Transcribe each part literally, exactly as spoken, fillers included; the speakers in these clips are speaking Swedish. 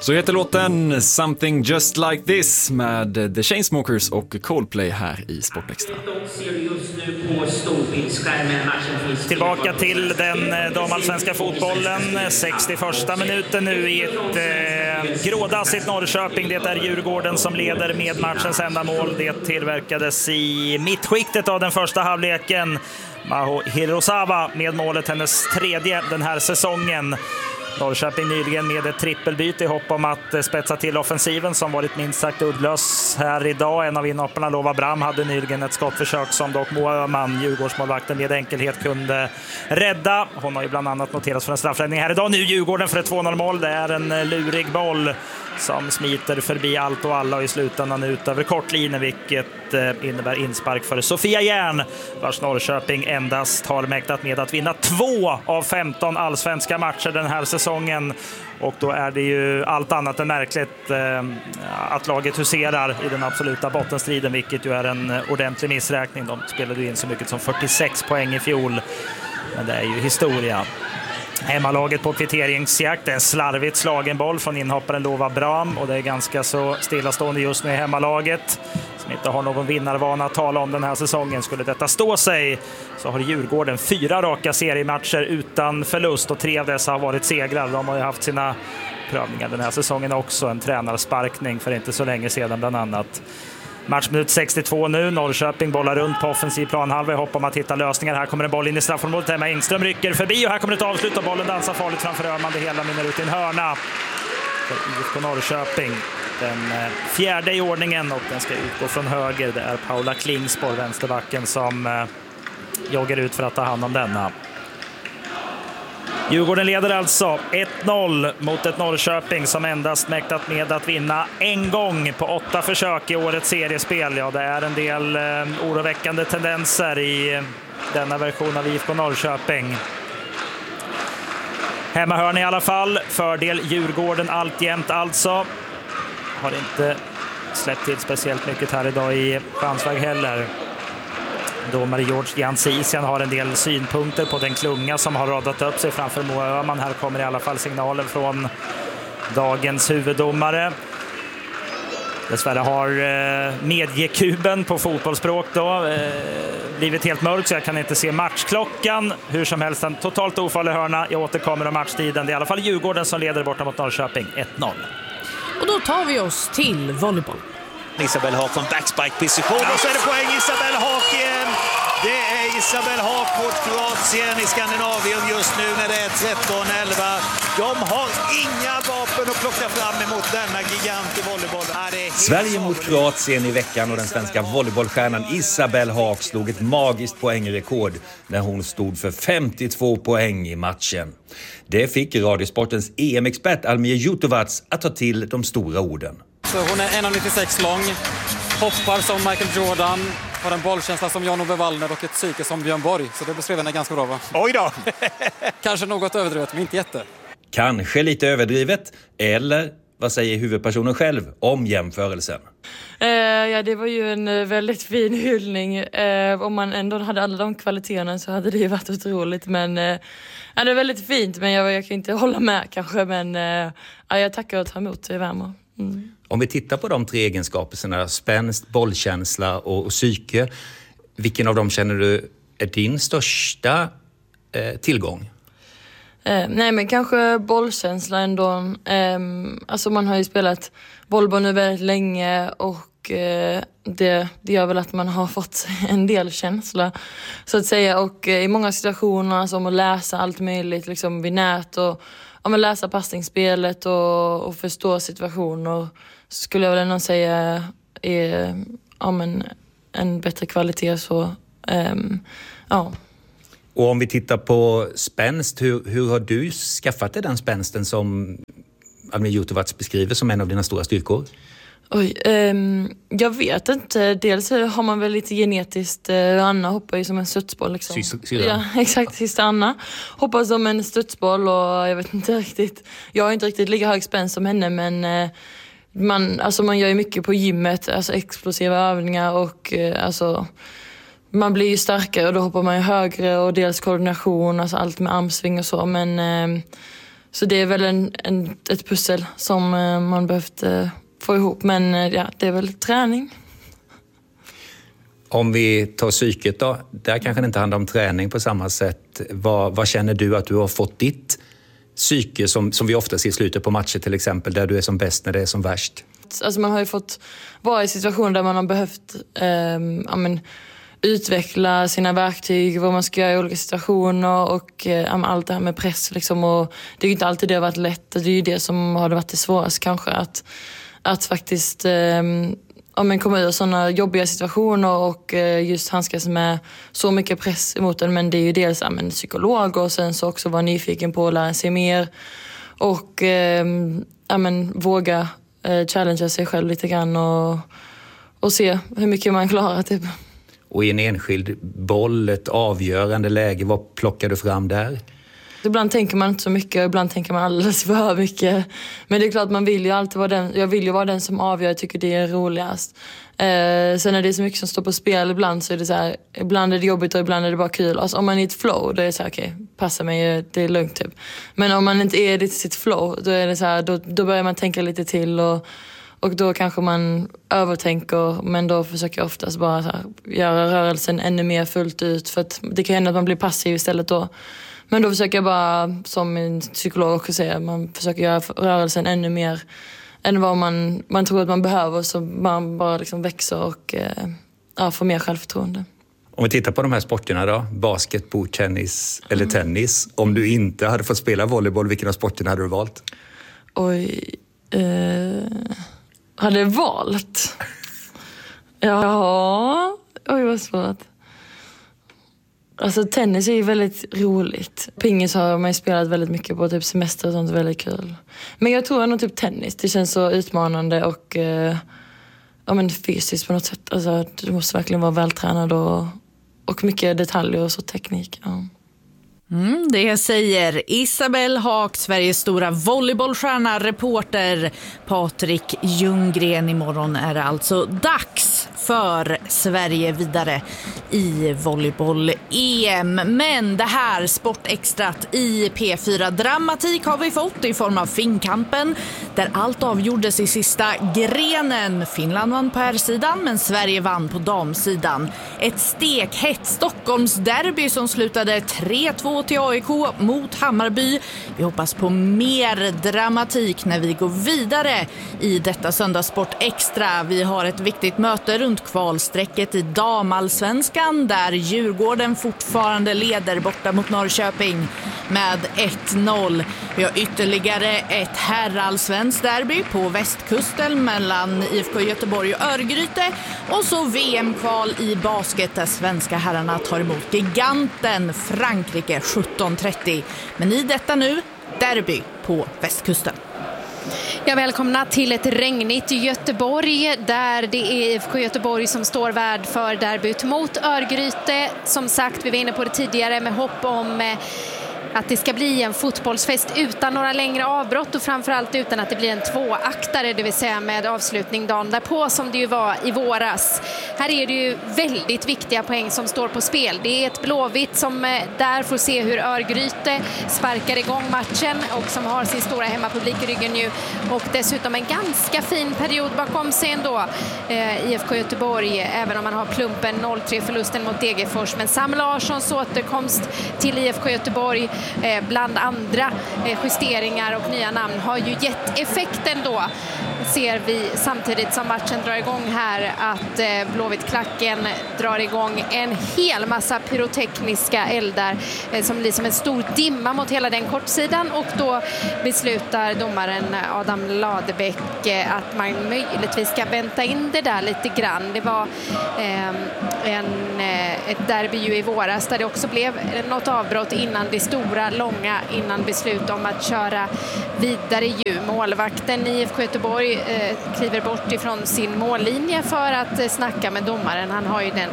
Så heter låten Something Just Like This med The Chainsmokers och Coldplay här i Sportextra. Tillbaka till den damallsvenska fotbollen. sextioförsta minuten nu i ett eh, grådassigt Norrköping. Det är Djurgården som leder med matchens enda mål. Det tillverkades i mittskiktet av den första halvleken. Maho Hirosawa med målet, hennes tredje den här säsongen. Norrköping nyligen med ett trippelbyte i hopp om att spetsa till offensiven som varit minst sagt uddlös här idag. En av inhopparna, Lova Bram, hade nyligen ett skottförsök som dock Moa Öhman, Djurgårdsmålvakten, med enkelhet kunde rädda. Hon har ju bland annat noterats för en straffräddning här idag. Nu Djurgården för ett två noll-mål. Det är en lurig boll som smiter förbi allt och alla och i slutändan ut över kortlinjen, vilket innebär inspark för Sofia Järn, vars Norrköping endast har mäktat med att vinna två av femton allsvenska matcher den här säsongen. Och då är det ju allt annat än märkligt eh, att laget huserar i den absoluta bottenstriden, vilket ju är en ordentlig missräkning. De spelade ju in så mycket som fyrtiosex poäng i fjol, men det är ju historia. Hemmalaget på kvitteringsjakt, en slarvigt slagen boll från inhopparen Lova Bram, och det är ganska så stillastående just nu i hemmalaget som inte har någon vinnarvana att tala om den här säsongen. Skulle detta stå sig så har Djurgården fyra raka seriematcher utan förlust och tre av dessa har varit segrar. De har ju haft sina prövningar den här säsongen också, en tränarsparkning för inte så länge sedan bland annat. Matchminut sextiotvå nu. Norrköping bollar runt på offensiv planhalva i hopp om att hitta lösningar. Här kommer en boll in i straffområdet. Emma Engström rycker förbi och här kommer ett avslut och bollen dansar farligt framför Öhman. Det hela minner ut i en hörna för I F K Norrköping. Den fjärde i ordningen och den ska utgå från höger. Det är Paula Klingsborg, vänsterbacken, som joggar ut för att ta hand om denna. Djurgården leder alltså ett noll mot ett Norrköping som endast mäktat med att vinna en gång på åtta försök i årets seriespel. Ja, det är en del eh, oroväckande tendenser i denna version av I F K Norrköping. Hemmahörn i alla fall. Fördel Djurgården alltjämt alltså. Har inte släppt till speciellt mycket här idag i chansväg heller. Domare George Jansisian har en del synpunkter på den klunga som har radat upp sig framför Moa Öhman. Här kommer i alla fall signalen från dagens huvuddomare. Dessvärre har eh, mediekuben på fotbollsspråk då eh, blivit helt mörk, så jag kan inte se matchklockan. Hur som helst en totalt ofarlig hörna. Jag återkommer om matchtiden. Det är i alla fall Djurgården som leder borta mot Norrköping ett noll. Och då tar vi oss till volleyboll. Isabel Haak från backspike-position och så är det poäng Isabel Haak igen. Det är Isabel Haak mot Kroatien i Skandinavien just nu när det är tretton elva. De har inga vapen att plocka fram emot denna gigant i volleyboll. Sverige mot Kroatien i veckan och den svenska volleybollstjärnan Isabel Haak slog ett magiskt poängrekord när hon stod för femtiotvå poäng i matchen. Det fick Radiosportens E M-expert Almir Jutovac att ta till de stora orden. Så hon är en komma nittiosex lång, hoppar som Michael Jordan, har en bollkänsla som Jan-Ove Wallner och ett psyke som Björn Borg. Så det beskrev henne ganska bra, va? Oj då! Kanske något överdrivet, men inte jätte. Kanske lite överdrivet, eller vad säger huvudpersonen själv om jämförelsen? Uh, ja, det var ju en väldigt fin hyllning. Uh, om man ändå hade alla de kvaliteterna så hade det ju varit otroligt. Men uh, ja, det är väldigt fint, men jag, jag kan inte hålla med kanske. Men uh, ja, jag tackar och tar emot i värme. Mm. Om vi tittar på de tre egenskaperna, spänst, bollkänsla och, och psyke, vilken av dem känner du är din största eh, tillgång? Eh, nej, men kanske bollkänsla ändå. Eh, alltså man har ju spelat bollboll nu väldigt länge och eh, det, det gör väl att man har fått en del känsla så att säga. Och eh, i många situationer, alltså, om att läsa allt möjligt liksom vid nät och om att läsa passningsspelet och, och förstå situationer, så skulle jag väl ändå säga är ja, men en bättre kvalitet. Så, um, ja. Och om vi tittar på spänst, hur, hur har du skaffat dig den spänsten som Almir Jutovac beskriver som en av dina stora styrkor? Oj, um, jag vet inte. Dels har man väl lite genetiskt. Uh, Anna hoppar ju som en studsboll. Liksom. Sy- syra. Ja, exakt. Sista Anna hoppar som en studsboll och jag vet inte riktigt. Jag har inte riktigt lika hög spänst som henne, men uh, man, alltså man gör ju mycket på gymmet. Alltså explosiva övningar och uh, alltså man blir ju starkare och då hoppar man ju högre och dels koordination, alltså allt med armsving och så. Men uh, så det är väl en, en, ett pussel som man behövt få ihop. Men ja, det är väl träning. Om vi tar psyket då, där kanske det inte handlar om träning på samma sätt. Vad, vad känner du att du har fått ditt psyke som, som vi ofta ser i slutet på matcher till exempel, där du är som bäst när det är som värst? Alltså man har ju fått vara i situationer där man har behövt eh, ja, men, utveckla sina verktyg, vad man ska göra i olika situationer och eh, allt det här med press liksom, och det är ju inte alltid det har varit lätt. Det är ju det som har varit det svårast kanske, att, att faktiskt eh, ja, men komma ur sådana jobbiga situationer och eh, just handskas med så mycket press emot en. Men det är ju dels ja, men, psykolog och sen så också vara nyfiken på att lära sig mer och eh, ja, men, våga eh, challengea sig själv lite grann och, och se hur mycket man klarar typ. Och i en enskild boll, ett avgörande läge, vad plockar du fram där? Ibland tänker man inte så mycket och ibland tänker man alldeles för mycket. Men det är klart, man vill ju alltid vara den, jag vill ju vara den som avgör, jag tycker det är roligast. Eh, sen när det är så mycket som står på spel ibland så är det så här, ibland är det jobbigt och ibland är det bara kul. Alltså om man är i ett flow, då är det så här, okej, okay, passa mig, det är lugnt typ. Men om man inte är i sitt flow, då är det så här, då, då börjar man tänka lite till och Och då kanske man övertänker, men då försöker jag oftast bara så här, göra rörelsen ännu mer fullt ut. För att det kan hända att man blir passiv istället då. Men då försöker jag bara, som en psykolog också säger, man försöker göra rörelsen ännu mer än vad man, man tror att man behöver. Så man bara liksom växer och eh, ja, får mer självförtroende. Om vi tittar på de här sporterna då, basket, bordtennis eller tennis. Om du inte hade fått spela volleyboll, vilken av sporterna hade du valt? Oj... Eh... Hade valt? Ja, oj vad svårt. Alltså tennis är ju väldigt roligt. Pingis har man ju spelat väldigt mycket på, typ semester och sånt, väldigt kul. Men jag tror nog typ tennis, det känns så utmanande och eh, ja, men fysiskt på något sätt. Alltså du måste verkligen vara vältränad och, och mycket detaljer och så teknik, ja. Mm, det säger Isabelle Haak, Sveriges stora volleybollstjärna, reporter Patrik Ljunggren. Imorgon är det alltså dags för Sverige vidare i volleyboll-E M. Men det här sportextrat i P fyra Dramatik har vi fått i form av Finnkampen, där allt avgjordes i sista grenen. Finland vann på herrsidan, men Sverige vann på damsidan. Ett stekhett Stockholmsderby som slutade tre två till A I K mot Hammarby. Vi hoppas på mer dramatik när vi går vidare i detta söndagssport extra. Vi har ett viktigt möte runt kvalsträcket i damallsvenskan, där Djurgården fortfarande leder borta mot Norrköping med ett noll. Vi har ytterligare ett herrallsvenskt derby på västkusten mellan I F K Göteborg och Örgryte, och så V M-kval i basket där svenska herrarna tar emot giganten Frankrike sjutton trettio. Men i detta nu, derby på västkusten. Jag välkomnar till ett regnigt Göteborg, där det är I F K Göteborg som står värd för derbyt mot Örgryte. Som sagt, vi var inne på det tidigare med hopp om att det ska bli en fotbollsfest utan några längre avbrott och framförallt utan att det blir en tvåaktare, det vill säga med avslutning dagen därpå som det ju var i våras. Här är det ju väldigt viktiga poäng som står på spel. Det är ett Blåvitt som där får se hur Örgryte sparkar igång matchen och som har sin stora hemmapublik i ryggen nu, och dessutom en ganska fin period bakom sig ändå, eh, I F K Göteborg, även om man har plumpen noll tre förlusten mot Degerfors. Men Sam Larssons återkomst till I F K Göteborg Eh, bland andra eh, justeringar och nya namn har ju gett effekten då. Ser vi samtidigt som matchen drar igång här att eh, Blåvitt-klacken drar igång en hel massa pyrotekniska eldar eh, som blir som en stor dimma mot hela den kortsidan, och då beslutar domaren Adam Ladebäck eh, att man möjligtvis ska vänta in det där lite grann. Det var eh, en, eh, ett derby ju i våras där det också blev något avbrott innan det stora, långa, innan beslut om att köra vidare ju. Målvakten i I F K Göteborg eh, kliver bort ifrån sin mållinje för att eh, snacka med domaren. Han har ju den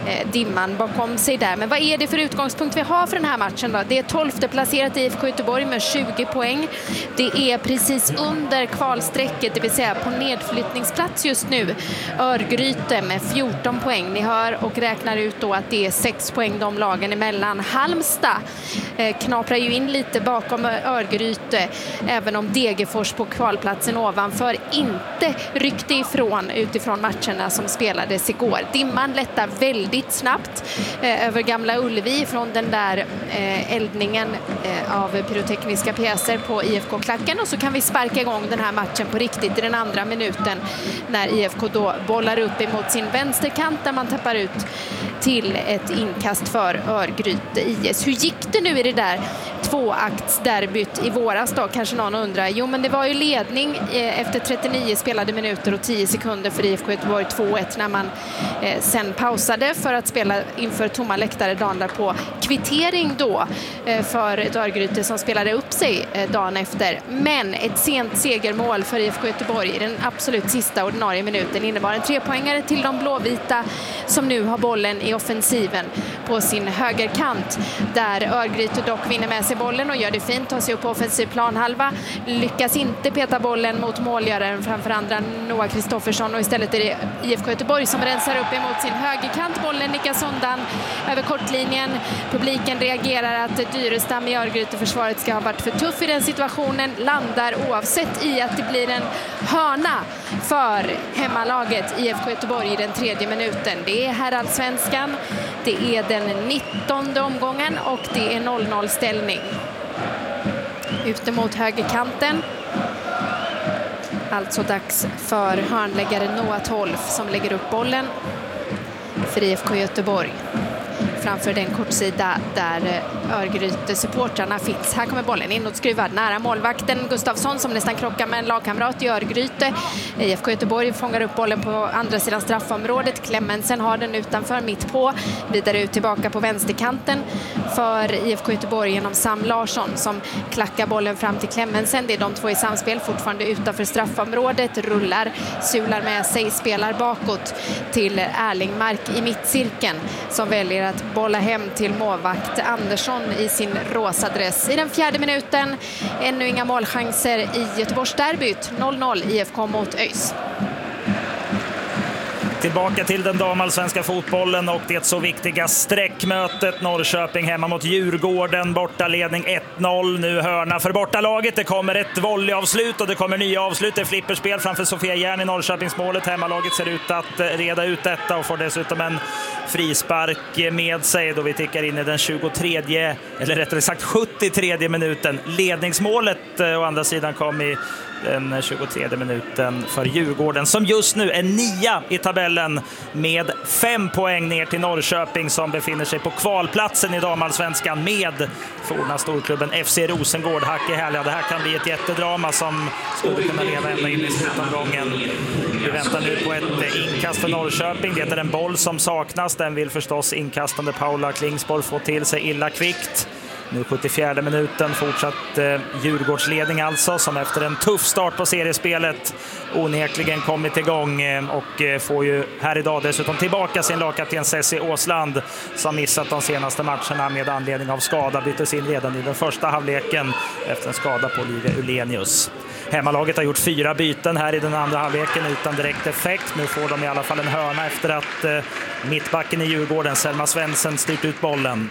eh, dimman bakom sig där. Men vad är det för utgångspunkt vi har för den här matchen då? Det är tolfte placerat I F K Göteborg med tjugo poäng. Det är precis under kvalstrecket, det vill säga på nedflyttningsplats just nu. Örgryte med fjorton poäng. Ni hör och räknar ut då att det är sex poäng de lagen emellan. Halmstad eh, knaprar ju in lite bakom Örgryte, även om Degerfors på kvalplatsen ovanför inte ryckte ifrån utifrån matcherna som spelades igår. Dimman lättar väldigt snabbt eh, över Gamla Ullevi från den där eh, eldningen eh, av pyrotekniska pjäser på I F K-klacken, och så kan vi sparka igång den här matchen på riktigt i den andra minuten när I F K då bollar upp emot sin vänsterkant där man tappar ut till ett inkast för Örgryte I S. Hur gick det nu i det där tvåaktsderbyt i våras då? Kanske någon undrar. Jo, men det var ju ledning eh, efter trettionio spelade minuter och tio sekunder för I F K Göteborg två ett när man eh, sen pausade för att spela inför tomma läktare dagen därpå. Kvittering då eh, för ett Örgryte som spelade upp sig eh, dagen efter. Men ett sent segermål för I F K Göteborg i den absolut sista ordinarie minuten innebar en trepoängare till de blåvita som nu har bollen i offensiven på sin högerkant, där Örgryte dock vinner med sig bollen och gör det fint, tar sig upp på offensiv planhalva, lyckas inte peta bollen mot målgöraren framför andra Noah Kristoffersson, och istället är det I F K Göteborg som rensar upp emot sin högerkant. Bollen nickas undan över kortlinjen. Publiken reagerar att Dyrestam i Örgryte-försvaret ska ha varit för tuff i den situationen, landar oavsett i att det blir en hörna för hemmalaget I F K Göteborg i den tredje minuten. Det är herrallsvenskan, det är den nittonde omgången och det är noll noll ställning. Ute mot högerkanten. Alltså dags för hörnläggare Noah Tolf som lägger upp bollen för I F K Göteborg framför den kortsida där Örgryte-supportrarna finns. Här kommer bollen inåtskruvad nära målvakten Gustafsson som nästan krockar med en lagkamrat i Örgryte. I F K Göteborg fångar upp bollen på andra sidan straffområdet. Klemmensen har den utanför, mitt på. Vidare ut tillbaka på vänsterkanten för I F K Göteborg genom Sam Larsson som klackar bollen fram till Klemmensen. Det är de två i samspel, fortfarande utanför straffområdet. Rullar, sular med sig, spelar bakåt till Erlingmark i mittcirkeln som väljer att bolla hem till målvakt Andersson i sin rosa dress. I den fjärde minuten ännu inga målchanser i Göteborgs derbyt. noll noll I F K mot ÖIS. Tillbaka till den damallsvenska fotbollen och det så viktiga sträckmötet. Norrköping hemma mot Djurgården. Bortaledning ett noll. Nu hörna för bortalaget. Det kommer ett volleyavslut och det kommer nya avslut. Det är flipperspel framför Sofia Järn i Norrköpingsmålet. Hemmalaget ser ut att reda ut detta och får dessutom en frispark med sig då vi tickar in i den tjugotredje, eller rättare sagt sjuttiotredje minuten. Ledningsmålet å andra sidan kom i den tjugotredje minuten för Djurgården som just nu är nia i tabellen med fem poäng ner till Norrköping som befinner sig på kvalplatsen i damallsvenskan med forna storklubben F C Rosengård. Hack i häl. Ja, det här kan bli ett jättedrama som skulle kunna leva ända in i slutomgången. Vi väntar nu på ett inkast för Norrköping. Det är en boll som saknas. Den vill förstås inkastande Paula Klingsborg få till sig illa kvickt. Nu sjuttiofjärde minuten, fortsatt eh, Djurgårdsledning alltså, som efter en tuff start på seriespelet onekligen kommit igång eh, och eh, får ju här idag dessutom tillbaka sin lagkapten Cessi Åsland som missat de senaste matcherna med anledning av skada. Byttes in redan i den första halvleken efter en skada på Olivia Ulenius. Hemmalaget har gjort fyra byten här i den andra halvleken utan direkt effekt. Nu får de i alla fall en hörna efter att eh, mittbacken i Djurgården, Selma Svensson, styrt ut bollen.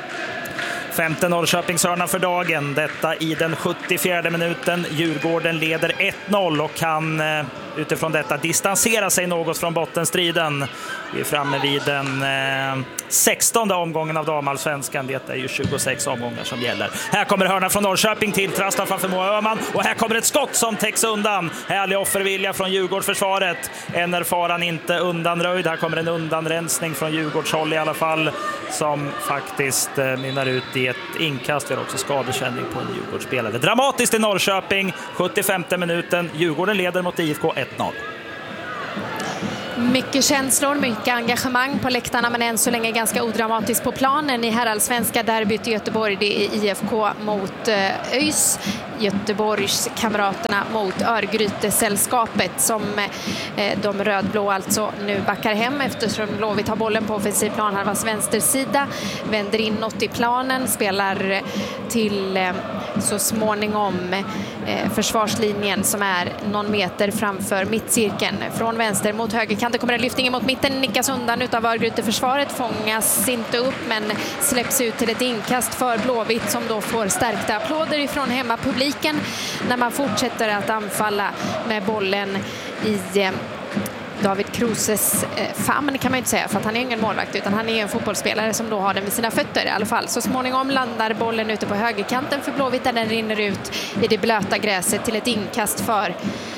Femte Norrköpingshörna för dagen. Detta i den sjuttiofjärde minuten. Djurgården leder ett noll och kan eh, utifrån detta distansera sig något från bottenstriden. Vi är framme vid den eh, sextonde omgången av damallsvenskan. Det är ju tjugosex omgångar som gäller. Här kommer hörna från Norrköping till Trasta framför Moa Öhman. Och här kommer ett skott som täcks undan. Härlig offervilja från Djurgårdsförsvaret. Än är faran inte undanröjd. Här kommer en undanrensning från Djurgårdshåll i alla fall. Som faktiskt eh, mynnar ut i ett inkast. Vi har också skadekänning på en Djurgårdsspelare. Dramatiskt i Norrköping. sjuttiofemte minuten. Djurgården leder mot I F K ett noll. Mycket känslor, mycket engagemang på läktarna, men än så länge ganska odramatiskt på planen i herrallsvenska derbyt i Göteborg. Det är I F K mot ÖIS, Göteborgs kamraterna mot Örgryte-sällskapet, som eh, de rödblå alltså nu backar hem eftersom Blåvitt har bollen på offensiv planhalvans vänstersida, vänder inåt i planen, spelar till eh, så småningom eh, försvarslinjen som är någon meter framför mittcirkeln. Från vänster mot högerkanten kommer en lyftning mot mitten, nickas undan utav Örgryte-försvaret, fångas inte upp men släpps ut till ett inkast för Blåvitt, som då får stärkta applåder ifrån hemmapubliken när man fortsätter att anfalla med bollen i eh, David Kroses eh, famn, kan man inte säga, för att han är ingen målvakt utan han är en fotbollsspelare som då har den med sina fötter i alla fall. Så småningom landar bollen ute på högerkanten för Blåvitt där den rinner ut i det blöta gräset till ett inkast för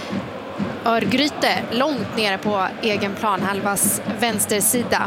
Örgryte långt nere på egen planhalvas vänstersida.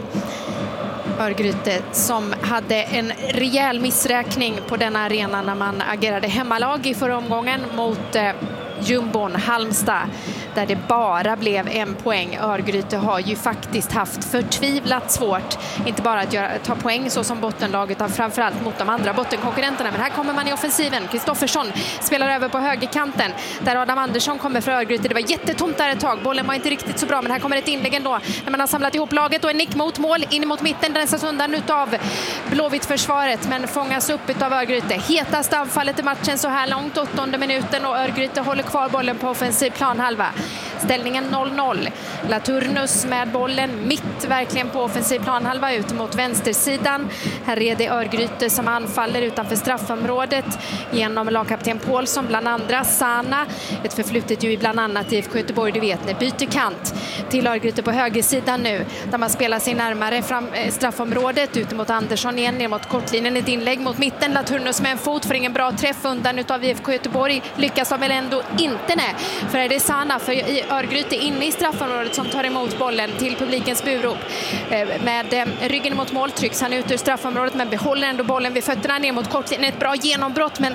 Örgryte som hade en rejäl missräkning på denna arena när man agerade hemmalag i förra omgången mot eh, Jumbon Halmstad, där det bara blev en poäng. Örgryte har ju faktiskt haft förtvivlat svårt, inte bara att göra, ta poäng så som bottenlaget, utan framförallt mot de andra bottenkonkurrenterna. Men här kommer man i offensiven. Kristoffersson spelar över på högerkanten där Adam Andersson kommer för Örgryte. Det var jättetomt där ett tag. Bollen var inte riktigt så bra, men här kommer ett inlägg ändå när man har samlat ihop laget och en nick mot mål in mot mitten. Den rensas undan utav Blåvitt-försvaret men fångas upp utav Örgryte. Hetast anfallet i matchen så här långt, åttonde minuten, och Örgryte håller kvar bollen på offensiv planhalva. Ställningen noll noll. Laturnus med bollen mitt verkligen på offensiv planhalva ut mot vänstersidan. Här är det Örgryte som anfaller utanför straffområdet genom lagkapten Paulsson, bland andra Sana. Ett förflutet ju i bland annat I F K Göteborg, du vet, när byter kant till Örgryte på högersidan nu, där man spelar sig närmare fram, eh, straffområdet ut mot Andersson igen, ner mot kortlinjen, ett inlägg mot mitten. Laturnus med en fot för ingen bra träff undan utav I F K Göteborg. Lyckas de väl ändå inte, nej. För är det Sana för i Örgryte inne i straffområdet som tar emot bollen till publikens burop. Eh, med eh, ryggen mot mål trycks han ut ur straffområdet men behåller ändå bollen vid fötterna ner mot kortlinjen. Ett bra genombrott, men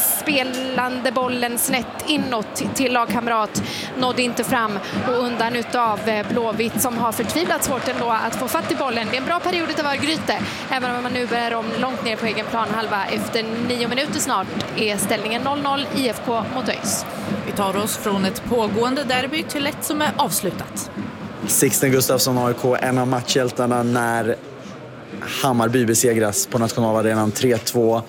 spelande bollen snett inåt till lagkamrat nådde inte fram och undan utav eh, Blåvitt som har förtvivlat svårt ändå att få fatt i bollen. Det är en bra period utav Örgryte, även om man nu börjar om långt ner på egen planhalva. Efter nio minuter snart är ställningen noll noll, I F K mot ÖIS. Vi tar oss från ett pågående derby till ett som är avslutat. Sixten Gustafsson, A I K, en av matchhjältarna när Hammarby besegras på Nationalarenan tre två.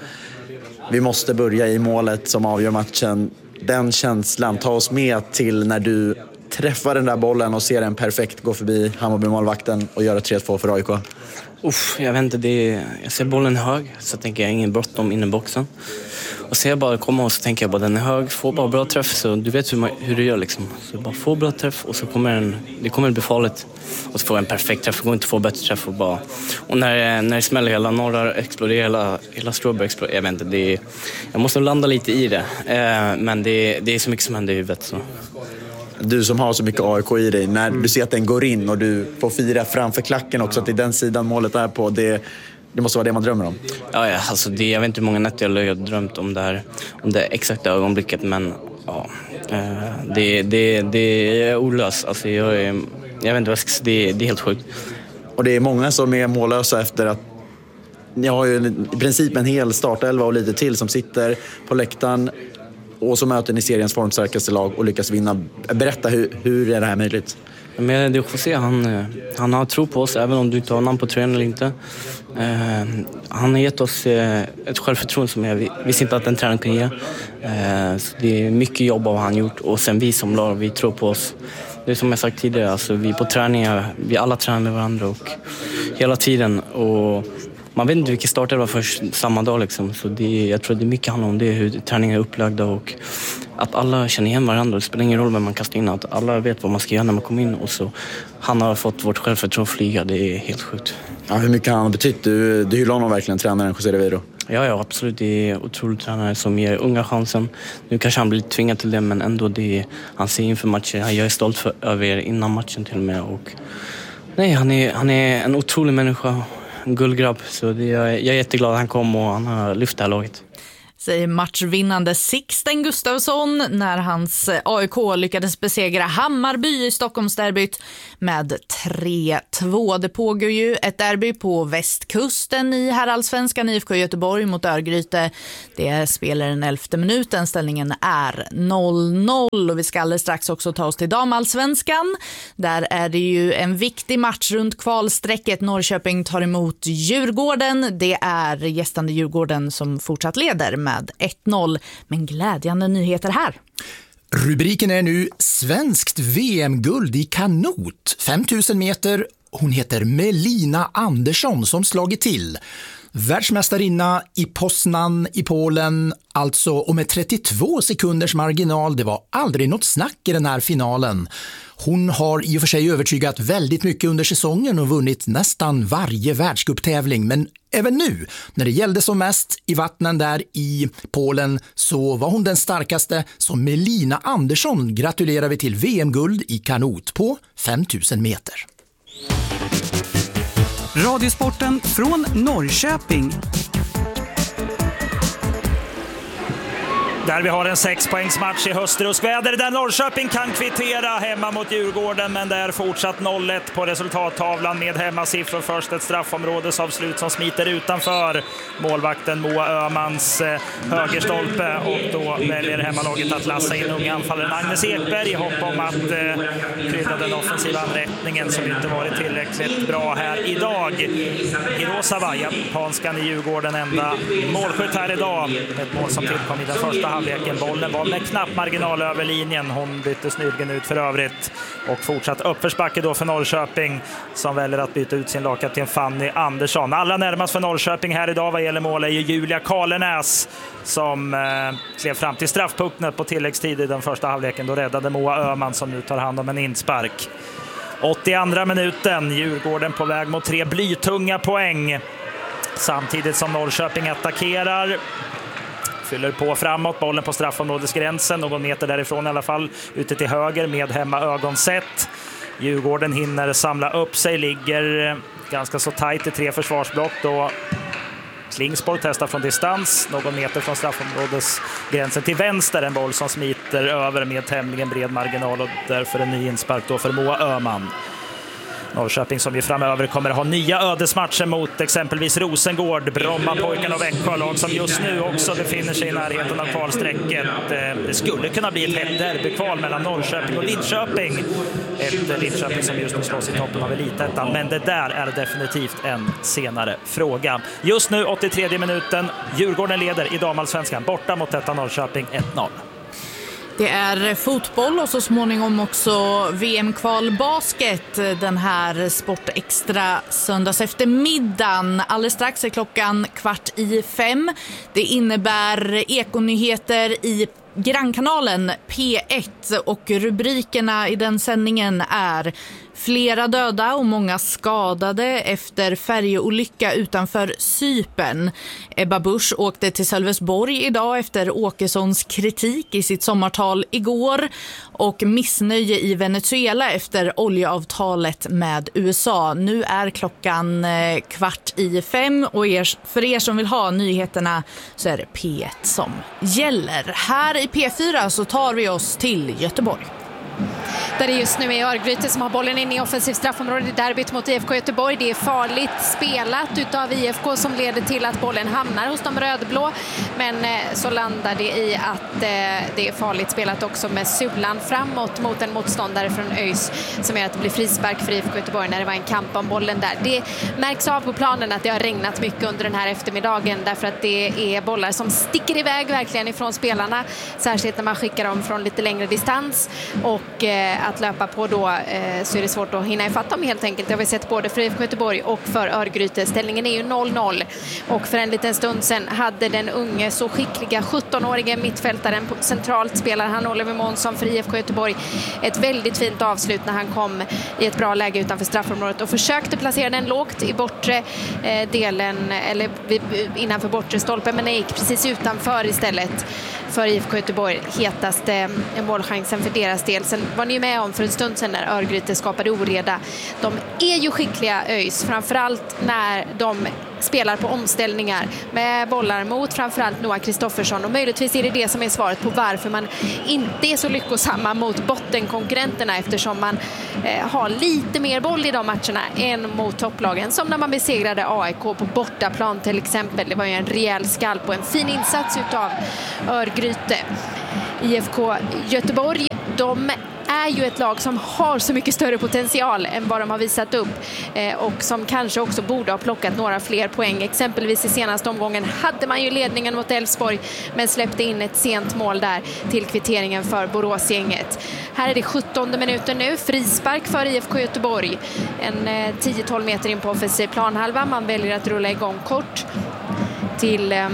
Vi måste börja i målet som avgör matchen. Den känslan, ta oss med till när du träffar den där bollen och ser den perfekt gå förbi Hammarby-målvakten och göra tre två för A I K. Uff, jag vet inte, det är, jag ser bollen hög så tänker jag ingen bråttom in i boxen. Och ser jag bara komma och så tänker jag bara den är hög, får bara bra träff, så du vet hur, man, hur du gör liksom. Så bara få bra träff och så kommer den, det kommer bli farligt. Och så får jag en perfekt träff, det går inte att få bättre träff och bara. Och när, när det smäller hela norra exploderar, hela, hela Strawberry exploderar, jag vet inte, det är, jag måste landa lite i det. Eh, men det, det är så mycket som händer i huvudet så. Du som har så mycket A I K i dig, när du ser att den går in och du får fira framför klacken också, att det är den sidan målet är på, det, det måste vara det man drömmer om. Ja, ja alltså det, jag vet inte hur många nätter jag har drömt om det här, om det exakta ögonblicket, men ja, det, det, det är olöst. Alltså jag, jag vet inte vad jag ska säga, det, det är helt sjukt. Och det är många som är mållösa efter att jag har ju i princip en hel startelva och lite till som sitter på läktaren. Och så möter ni seriens formstarkaste lag och lyckas vinna. Berätta, hur, hur är det här möjligt? Men det är José, han, han har tro på oss även om du inte har namn på tröjan eller inte. Eh, han har gett oss eh, ett självförtroende som jag visste inte att en tränare kan ge. Eh, så det är mycket jobb av han gjort, och sen vi som lag, vi tror på oss. Det är som jag sagt tidigare, alltså, vi på träningar, vi alla tränar med varandra och hela tiden. Och man vet inte vilken start det var först samma dag liksom. Så det, jag tror det är mycket handlar om det, hur träningen är upplagda och att alla känner igen varandra. Det spelar ingen roll vem man kastar in, att alla vet vad man ska göra när man kommer in. Och så han har fått vårt självförtroende att flyga, det är helt sjukt. Ja, hur mycket han har betytt? Du, du hyllar honom verkligen, tränaren José Riveiro. Ja, ja, absolut. Det är otroligt tränare som ger unga chansen. Nu kanske han blir tvingad till det, men ändå det är, han ser inför matchen. Jag är stolt för, över er innan matchen till och med. Och, nej, han är, han är en otrolig människa. En guldgrabb, så det, jag, jag är jätteglad att han kom och han har lyft det här laget. säger matchvinnande Sixten Gustafsson när hans A I K lyckades besegra Hammarby i Stockholmsderbyt med tre två. Det pågår ju ett derby på västkusten i herrallsvenskan, I F K Göteborg mot Örgryte. Det spelar den elfte minuten, ställningen är noll noll och vi ska alldeles strax också ta oss till damallsvenskan. Där är det ju en viktig match runt kvalsträcket. Norrköping tar emot Djurgården. Det är gästande Djurgården som fortsatt leder med ett noll, men glädjande nyheter här. Rubriken är nu svenskt V M-guld i kanot, fem tusen meter. Hon heter Melina Andersson som slagit till. Världsmästarinna i Poznan i Polen, alltså, och med trettiotvå sekunders marginal. Det var aldrig något snack i den här finalen. Hon har i och för sig övertygat väldigt mycket under säsongen och vunnit nästan varje världscuptävling, men även nu, när det gällde som mest i vattnen där i Polen, så var hon den starkaste. Som Melina Andersson gratulerar vi till V M-guld i kanot på fem tusen meter. Radiosporten från Norrköping. Där vi har en sexpoängsmatch i höstruskväder där Norrköping kan kvittera hemma mot Djurgården, men det är fortsatt noll ett på resultattavlan med hemmasiffror. Först ett straffområdesavslut som smiter utanför målvakten Moa Öhmans eh, högerstolpe, och då väljer hemmalaget att lassa in unga anfallaren Agnes Ekberg i hopp om att eh, krydda den offensiva anrättningen som inte varit tillräckligt bra här idag. Hirosava, japanskan i Djurgården, enda målskytt här idag. Ett mål som tillkom i den första halvleken. Bollen var med knapp marginal över linjen. Hon byttes nyligen ut för övrigt. Och fortsatt uppförsbacke då för Norrköping, som väljer att byta ut sin lagkapten Fanny Andersson. Allra närmast för Norrköping här idag vad gäller mål är ju Julia Karlenäs, som eh, klev fram till straffpunkten på tilläggstid i den första halvleken. Då räddade Moa Öhman, som nu tar hand om en inspark. åttioandra minuten, Djurgården på väg mot tre blytunga poäng. Samtidigt som Norrköping attackerar. Fyller på framåt, bollen på straffområdesgränsen, någon meter därifrån i alla fall, ute till höger med hemma ögonsätt. Djurgården hinner samla upp sig, ligger ganska så tajt i tre försvarsblock då Klingspor testar från distans, någon meter från straffområdesgränsen till vänster, en boll som smiter över med tämligen bred marginal och därför en ny inspark då för Moa Öhman. Norrköping som ju framöver kommer att ha nya ödesmatcher mot exempelvis Rosengård, Bromma, Pojkarna och Växjö, lag som just nu också befinner sig i närheten av kvalsträcket. Det skulle kunna bli ett hett derbykval mellan Norrköping och Linköping. Ett Linköping som just nu slås i toppen av elitettan, men det där är definitivt en senare fråga. Just nu åttiotredje minuten, Djurgården leder i damallsvenskan borta mot detta Norrköping ett noll. Det är fotboll och så småningom också V M-kval basket den här Sportextra söndags eftermiddagen. Alldeles strax är klockan kvart i fem. Det innebär ekonyheter i Grannkanalen P ett och rubrikerna i den sändningen är: flera döda och många skadade efter färjeolycka utanför Cypern. Ebba Busch åkte till Sölvesborg idag efter Åkessons kritik i sitt sommartal igår. Och missnöje i Venezuela efter oljeavtalet med U S A. Nu är klockan kvart i fem och er, för er som vill ha nyheterna så är det P ett som gäller. Här i P fyra så tar vi oss till Göteborg. Där det just nu är Örgryte som har bollen in i offensiv straffområde i derbyt mot I F K Göteborg. Det är farligt spelat utav I F K som leder till att bollen hamnar hos de rödblå. Men så landar det i att det är farligt spelat också med sulan framåt mot en motståndare från ÖIS som gör att det blir frispark för I F K Göteborg när det var en kamp om bollen där. Det märks av på planen att det har regnat mycket under den här eftermiddagen därför att det är bollar som sticker iväg verkligen ifrån spelarna. Särskilt när man skickar dem från lite längre distans och att löpa på då eh, så är det svårt att hinna ifatt dem helt enkelt. Det har vi sett både för I F K Göteborg och för Örgryte. Ställningen är ju noll noll och för en liten stund sedan hade den unge så skickliga sjuttonårige mittfältaren centralt spelar han Oliver Månsson för I F K Göteborg ett väldigt fint avslut när han kom i ett bra läge utanför straffområdet och försökte placera den lågt i bortre eh, delen eller innanför bortre stolpen, men den gick precis utanför istället för I F K Göteborg. Hetaste målchansen för deras del. Sen var ni med om för en stund sedan när Örgryte skapade oreda. De är ju skickliga ÖIS, framförallt när de spelar på omställningar med bollar mot framförallt Noah Kristoffersson, och möjligtvis är det det som är svaret på varför man inte är så lyckosamma mot bottenkonkurrenterna, eftersom man eh, har lite mer boll i de matcherna än mot topplagen, som när man besegrade A I K på bortaplan till exempel. Det var ju en rejäl skalp och en fin insats utav Örgryte. I F K Göteborg, de är ju ett lag som har så mycket större potential än vad de har visat upp, eh, och som kanske också borde ha plockat några fler poäng. Exempelvis i senaste omgången hade man ju ledningen mot Elfsborg, men släppte in ett sent mål där till kvitteringen för Boråsgänget. Här är det sjuttonde minuten nu, frispark för I F K Göteborg. En eh, tio till tolv meter in på offensiv planhalva. Man väljer att rulla igång kort till eh,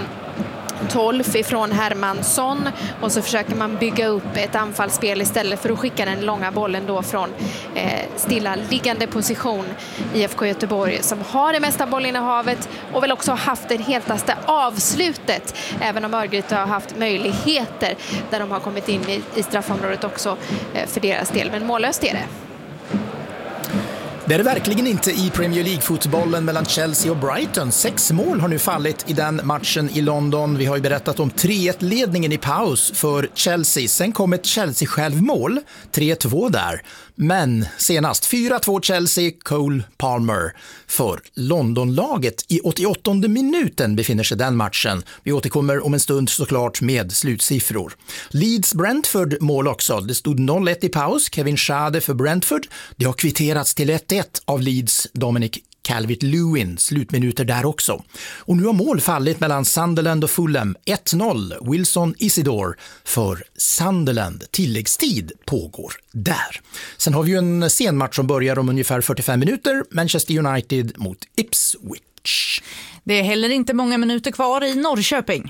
tolv ifrån Hermansson, och så försöker man bygga upp ett anfallsspel istället för att skicka den långa bollen då från eh, stilla liggande position. I F K Göteborg som har det mesta bollinnehavet och väl också haft det hetaste avslutet, även om Örgryte har haft möjligheter där de har kommit in i, i straffområdet också eh, för deras del, men mållöst är det. Det är det verkligen inte i Premier League-fotbollen mellan Chelsea och Brighton. Sex mål har nu fallit i den matchen i London. Vi har ju berättat om tre ett-ledningen i paus för Chelsea. Sen kom ett Chelsea-självmål, tre två där. Men senast fyra två Chelsea, Cole Palmer för Londonlaget. I åttioåttonde minuten befinner sig den matchen. Vi återkommer om en stund såklart med slutsiffror. Leeds-Brentford mål också. Det stod noll ett i paus. Kevin Schade för Brentford. Det har kvitterats till ett ett av Leeds Dominic Calvert-Lewin, slutminuter där också. Och nu har mål fallit mellan Sunderland och Fulham, ett noll. Wilson Isidore för Sunderland. Tilläggstid pågår där. Sen har vi ju en sen match som börjar om ungefär fyrtiofem minuter. Manchester United mot Ipswich. Det är heller inte många minuter kvar i Norrköping.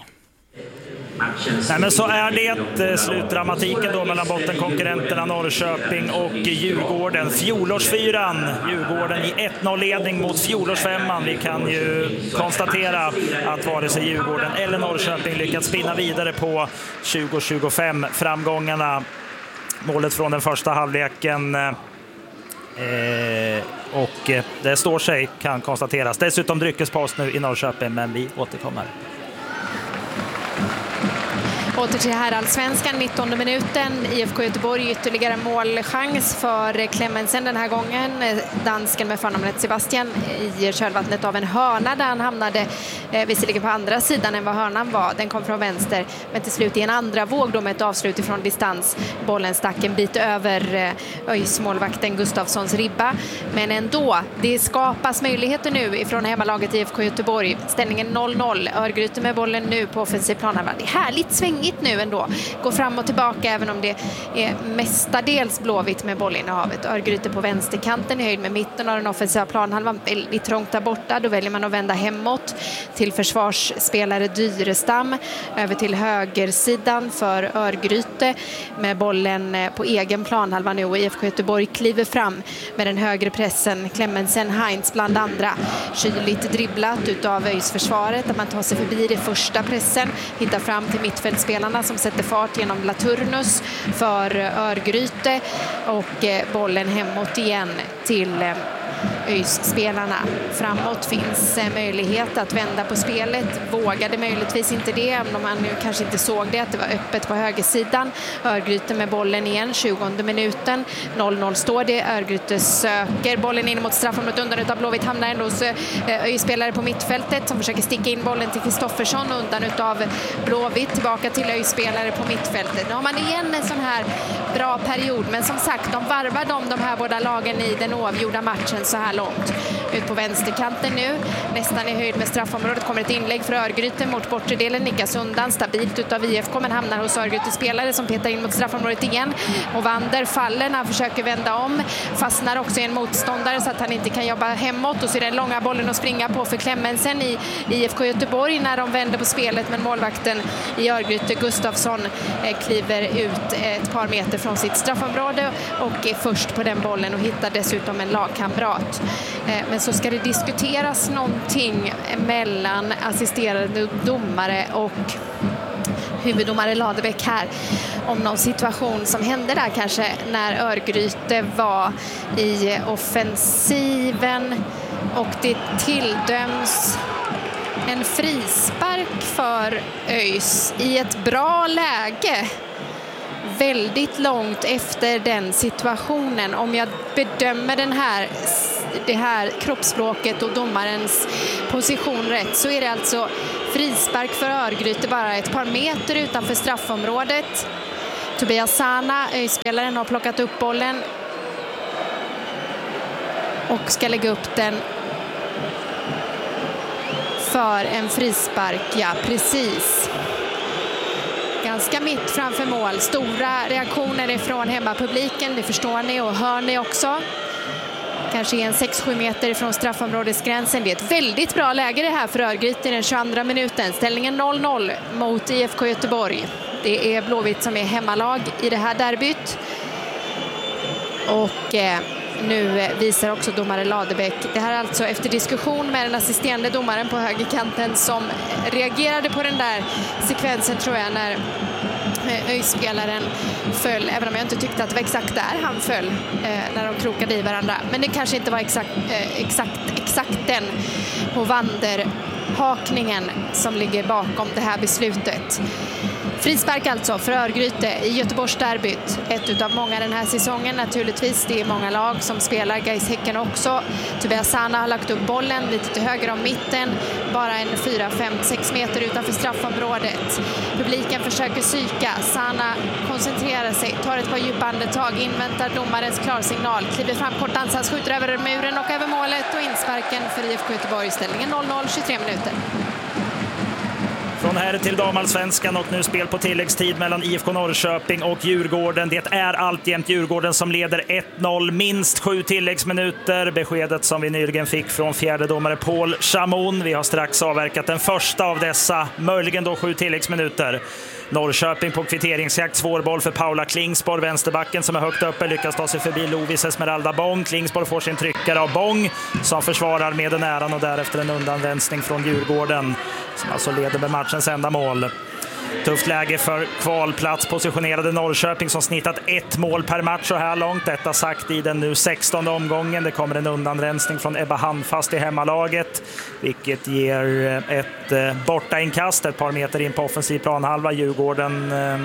Nej, men så är det slutdramatiken då mellan bottenkonkurrenterna Norrköping och Djurgården. Fjolårsfyran, Djurgården i ett noll-ledning mot fjolårsfemman. Vi kan ju konstatera att vare sig Djurgården eller Norrköping lyckats spinna vidare på tjugo tjugofem framgångarna. Målet från den första halvleken eh, och det står sig, kan konstateras. Dessutom dryckespaus nu i Norrköping, men vi återkommer. Åter till herrallsvenskan, nittonde minuten. I F K Göteborg ytterligare målchans för Clemmensen den här gången. Dansken med förnamnet Sebastian i kölvattnet av en hörna där han hamnade eh, visserligen på andra sidan än vad hörnan var. Den kom från vänster, men till slut i en andra våg då med ett avslut ifrån distans. Bollen stack en bit över eh, ÖIS målvakten Gustafssons ribba. Men ändå, det skapas möjligheter nu ifrån hemmalaget i F K Göteborg. Ställningen noll noll. Örgryte med bollen nu på offensiv planhalva. Det är härligt svängigt nu ändå. Går fram och tillbaka även om det är mestadels blåvitt med bollinnehavet. Örgryte på vänsterkanten i höjd med mitten av den offensiva planhalvan. Väldigt trångt där borta. Då väljer man att vända hemåt till försvarsspelare Dyrestam. Över till högersidan för Örgryte med bollen på egen planhalva nu. Och I F K Göteborg kliver fram med den högre pressen. Clemmensen, Heinz bland andra. Kyligt dribblat utav ÖIS försvaret. Där man tar sig förbi det första pressen. Hittar fram till mittfältspelarna som sätter fart genom Laturnus för Örgryte, och bollen hemåt igen till ÖIS-spelarna. Framåt finns möjlighet att vända på spelet. Vågade möjligtvis inte det, även om man nu kanske inte såg det, att det var öppet på högersidan. Örgryte med bollen igen, tjugonde minuten. noll noll står det. Örgryte söker bollen in mot straffområdet undan utav Blåvitt. Hamnar ändå hos ÖIS-spelare på mittfältet som försöker sticka in bollen till Kristoffersson undan utav Blåvitt. Tillbaka till ÖIS-spelare på mittfältet. Nu har man igen en sån här bra period, men som sagt, de varvar de, de här båda lagen i den oavgjorda matchen så här långt. Ut på vänsterkanten nu, nästan i höjd med straffområdet, kommer ett inlägg för Örgryte mot bortre delen, nickas undan stabilt utav I F K, men hamnar hos Örgryte spelare som petar in mot straffområdet igen. Och Wander faller när han försöker vända om, fastnar också i en motståndare så att han inte kan jobba hemåt, och så är den långa bollen att springa på för Clemmensen i I F K Göteborg när de vänder på spelet, men målvakten i Örgryte, Gustafsson, kliver ut ett par meter från sitt straffområde och är först på den bollen och hittar dessutom en lagkamrat. Men så ska det diskuteras någonting mellan assisterande domare och huvuddomare Ladebäck här om någon situation som hände där kanske när Örgryte var i offensiven, och det tilldöms en frispark för ÖIS i ett bra läge. Väldigt långt efter den situationen. Om jag bedömer den här, det här kroppsspråket och domarens position rätt, så är det alltså frispark för Örgryte bara ett par meter utanför straffområdet. Tobias Sana, ÖIS-spelaren, har plockat upp bollen och ska lägga upp den för en frispark. Ja, precis. Ganska mitt framför mål. Stora reaktioner ifrån hemmapubliken, det förstår ni och hör ni också. Kanske en sex sju meter ifrån straffområdesgränsen. Det är ett väldigt bra läge det här för Örgryte i den tjugoandra minuten. Ställningen noll noll mot I F K Göteborg. Det är Blåvitt som är hemmalag i det här derbyt. Och eh, nu visar också domare Ladebäck. Det här är alltså efter diskussion med den assisterande domaren på högerkanten som reagerade på den där sekvensen, tror jag, när ÖIS-spelaren föll, även om jag inte tyckte att det var exakt där han föll eh, när de krokade i varandra. Men det kanske inte var exakt, eh, exakt, exakt den på vanderhakningen som ligger bakom det här beslutet. Frispark alltså för Örgryte i Göteborgs derbyt. Ett utav många den här säsongen naturligtvis. Det är många lag som spelar, Gais Häcken också. Tobias Sana har lagt upp bollen lite till höger om mitten. Bara en fyra, fem, sex meter utanför straffområdet. Publiken försöker psyka. Sana koncentrerar sig, tar ett par djupa andetag, inväntar domarens klarsignal. Kliver fram kort ansats, skjuter över muren och över målet och insparken för I F K Göteborg. Ställningen noll noll, tjugotre minuter. Från här till damallsvenskan och nu spel på tilläggstid mellan I F K Norrköping och Djurgården. Det är alltjämt Djurgården som leder ett noll, minst sju tilläggsminuter. Beskedet som vi nyligen fick från fjärde domare Paul Chamon. Vi har strax avverkat den första av dessa, möjligen då sju tilläggsminuter. Norrköping på kvitteringsjakt, svår boll för Paula Klingsborg, vänsterbacken som är högt uppe, lyckas ta sig förbi Lovis Esmeralda Bång. Klingsborg får sin tryckare av Bång som försvarar med den äran och därefter en undanvänsning från Djurgården som alltså leder med matchens enda mål. Tufft läge för kvalplats positionerade Norrköping som snittat ett mål per match så här långt. Detta sagt i den nu sextonde omgången. Det kommer en undanrensning från Ebba Handfast i hemmalaget, vilket ger ett bortainkast ett par meter in på offensiv planhalva. Djurgården eh,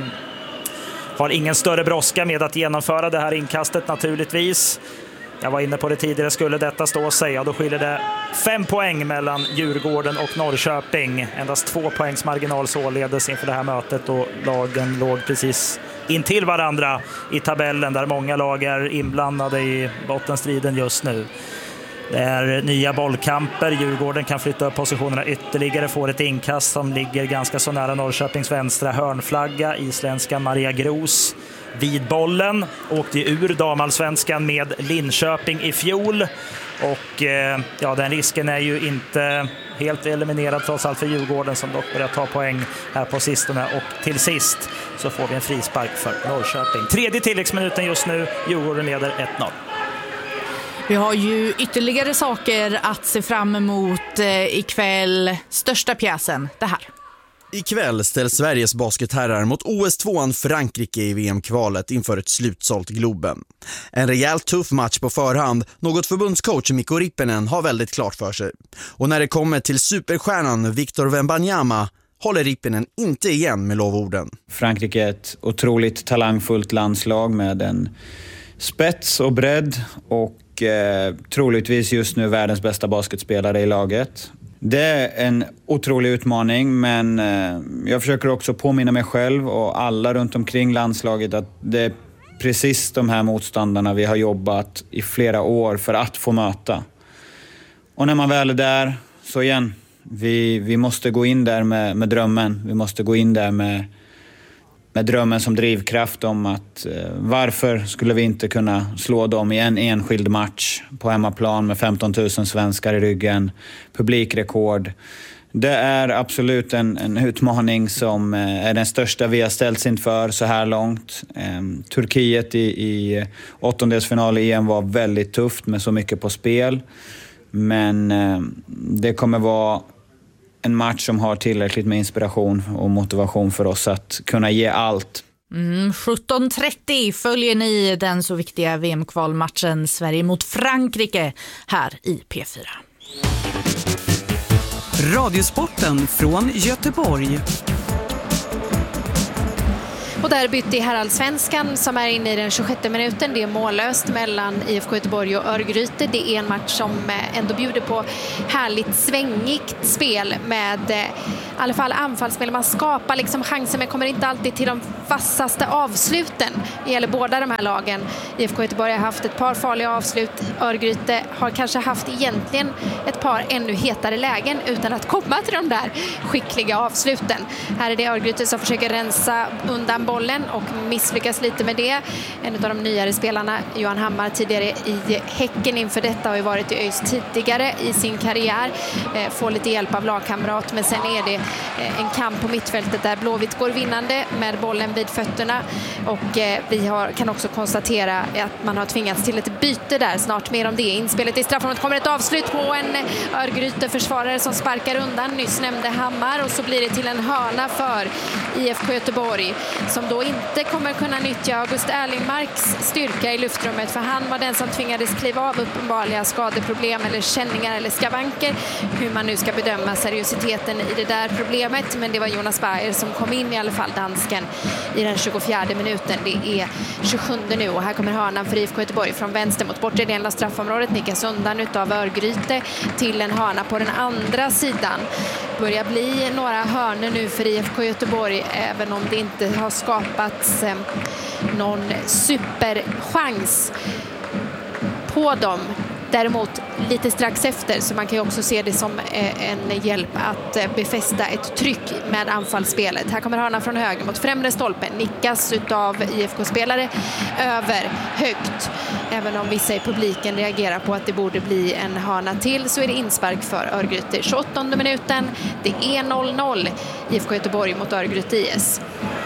har ingen större brådska med att genomföra det här inkastet naturligtvis. Jag var inne på det tidigare, skulle detta stå sig, ja, då skiljer det fem poäng mellan Djurgården och Norrköping. Endast två poängs marginal således inför det här mötet och lagen låg precis in till varandra i tabellen där många lag är inblandade i bottenstriden just nu. Det är nya bollkamper, Djurgården kan flytta upp positionerna ytterligare, får ett inkast som ligger ganska så nära Norrköpings vänstra hörnflagga. Isländska Maria Gros vid bollen, åkte ur damallsvenskan med Linköping i fjol och eh, ja, den risken är ju inte helt eliminerad trots allt för Djurgården som dock börjar ta poäng här på sistone, och till sist så får vi en frispark för Norrköping. Tredje tilläggsminuten just nu, Djurgården leder ett noll. Vi har ju ytterligare saker att se fram emot eh, ikväll. Största pjäsen, det här. Ikväll ställs Sveriges basketherrar mot O S tvåan Frankrike i V M-kvalet inför ett slutsålt Globen. En rejält tuff match på förhand, något förbundscoach Mikko Rippinen har väldigt klart för sig. Och när det kommer till superstjärnan Victor Wembanyama håller Rippinen inte igen med lovorden. Frankrike är ett otroligt talangfullt landslag med en spets och bredd och eh, troligtvis just nu världens bästa basketspelare i laget. Det är en otrolig utmaning, men eh, jag försöker också påminna mig själv och alla runt omkring landslaget att det är precis de här motståndarna vi har jobbat i flera år för att få möta. Och när man väl är där, så igen, vi, vi måste gå in där med, med drömmen. Vi måste gå in där med, med drömmen som drivkraft om att eh, varför skulle vi inte kunna slå dem i en enskild match på hemmaplan med femton tusen svenskar i ryggen, publikrekord. Det är absolut en, en utmaning som eh, är den största vi har ställts inför så här långt. Eh, Turkiet i, i åttondelsfinal i E M var väldigt tufft med så mycket på spel. Men eh, det kommer vara en match som har tillräckligt med inspiration och motivation för oss att kunna ge allt. Mm, sjutton trettio följer ni den så viktiga V M-kvalmatchen Sverige mot Frankrike här i P fyra. Radiosporten från Göteborg. Och derbyt i herrallsvenskan som är inne i den tjugosjätte minuten. Det är mållöst mellan I F K Göteborg och Örgryte. Det är en match som ändå bjuder på härligt svängigt spel med i alla fall anfallsspel. Man skapar liksom chanser men kommer inte alltid till de vassaste avsluten. Det gäller båda de här lagen. I F K Göteborg har haft ett par farliga avslut. Örgryte har kanske haft egentligen ett par ännu hetare lägen utan att komma till de där skickliga avsluten. Här är det Örgryte som försöker rensa undan bollen och misslyckas lite med det. En av de nyare spelarna, Johan Hammar, tidigare i Häcken inför detta, har ju varit i ÖIS tidigare i sin karriär. Får lite hjälp av lagkamrat, men sen är det en kamp på mittfältet där Blåvitt går vinnande med bollen vid fötterna. Och vi har, kan också konstatera att man har tvingats till ett byte där. Snart mer om det. Inspelet i straffområdet kommer ett avslut på en Örgryte-försvarare som sparkar undan. Nyss nämnde Hammar, och så blir det till en hörna för I F K Göteborg, som då inte kommer kunna nyttja August Erlingmarks styrka i luftrummet, för han var den som tvingades kliva av uppenbarliga skadeproblem eller känningar eller skavanker. Hur man nu ska bedöma seriositeten i det där problemet, men det var Jonas Bayer som kom in, i alla fall dansken, i den tjugofjärde minuten. Det är tjugosjunde nu, och här kommer hörnan för I F K Göteborg från vänster mot bortre delen av straffområdet. Nickas undan utav Örgryte till en hörna på den andra sidan. Börjar bli några hörnor nu för I F K Göteborg, även om det inte har skapats eh, någon superchans på dem. Däremot lite strax efter, så man kan ju också se det som eh, en hjälp att eh, befästa ett tryck med anfallsspelet. Här kommer hörna från höger mot främre stolpen, nickas utav I F K-spelare över högt. Även om vissa i publiken reagerar på att det borde bli en hörna till, så är det inspark för Örgryte. tjugoåttonde minuten, det är noll noll I F K Göteborg mot Örgryte I S.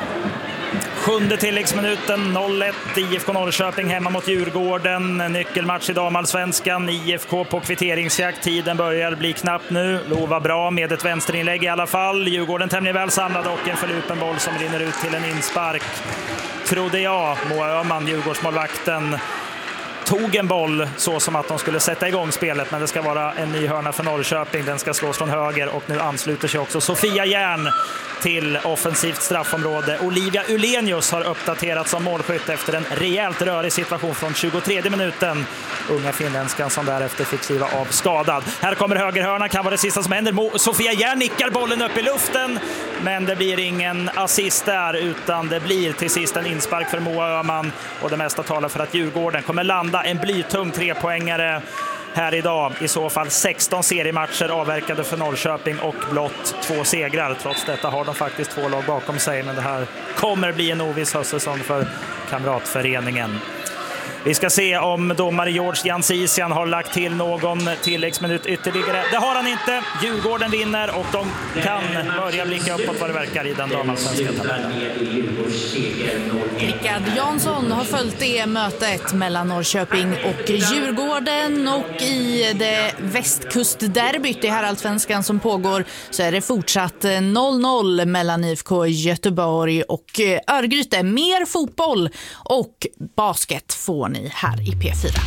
Sjunde tilläggsminuten, noll ett, I F K Norrköping hemma mot Djurgården. Nyckelmatch i damallsvenskan, I F K på kvitteringsjakt. Tiden börjar bli knapp nu. Lova bra med ett vänsterinlägg i alla fall. Djurgården tämligen väl samlad och en förlupen boll som rinner ut till en inspark. Trodde jag, Moa Öhman, Djurgårdsmålvakten, tog en boll så som att de skulle sätta igång spelet, men det ska vara en ny hörna för Norrköping. Den ska slås från höger, och nu ansluter sig också Sofia Järn till offensivt straffområde. Olivia Ulenius har uppdaterats som målskytt efter en rejält rörig situation från tjugotredje minuten. Unga finländskan som därefter fick kliva av skadad. Här kommer högerhörna, kan vara det sista som händer. Sofia Järn nickar bollen upp i luften, men det blir ingen assist där, utan det blir till sist en inspark för Moa Öhman, och det mesta talar för att Djurgården kommer landa en blytung trepoängare här idag. I så fall sexton seriematcher avverkade för Norrköping och blott två segrar. Trots detta har de faktiskt två lag bakom sig, men det här kommer bli en oviss höstsäsong för kamratföreningen. Vi ska se om domare George Jansisian har lagt till någon tilläggsminut ytterligare. Det har han inte. Djurgården vinner, och de kan börja blicka uppåt vad det verkar i den damallsvenska tabellen. Rickard Jansson har följt det mötet mellan Norrköping och Djurgården, och i det västkustderbyt i herrallsvenskan som pågår så är det fortsatt noll noll mellan I F K Göteborg och Örgryte. Mer fotboll och basket får ni här i P fyra.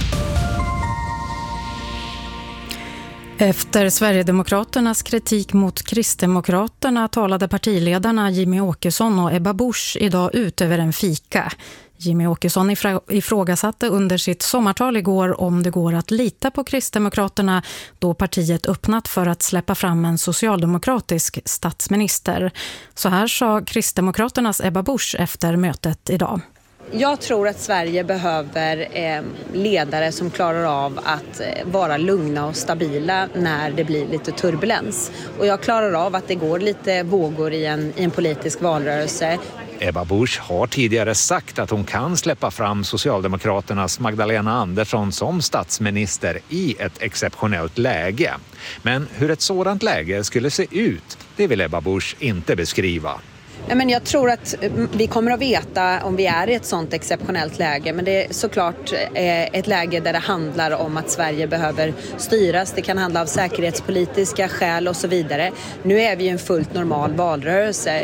Efter Sverigedemokraternas kritik mot Kristdemokraterna talade partiledarna Jimmy Åkesson och Ebba Busch idag ut över en fika. Jimmy Åkesson ifrågasatte under sitt sommartal igår om det går att lita på Kristdemokraterna, då partiet öppnat för att släppa fram en socialdemokratisk statsminister. Så här sa Kristdemokraternas Ebba Busch efter mötet idag. Jag tror att Sverige behöver eh, ledare som klarar av att eh, vara lugna och stabila när det blir lite turbulens. Och jag klarar av att det går lite vågor i en, i en politisk valrörelse. Ebba Busch har tidigare sagt att hon kan släppa fram Socialdemokraternas Magdalena Andersson som statsminister i ett exceptionellt läge. Men hur ett sådant läge skulle se ut, det vill Ebba Busch inte beskriva. Nej, men jag tror att vi kommer att veta om vi är i ett sådant exceptionellt läge. Men det är såklart ett läge där det handlar om att Sverige behöver styras. Det kan handla om säkerhetspolitiska skäl och så vidare. Nu är vi i en fullt normal valrörelse.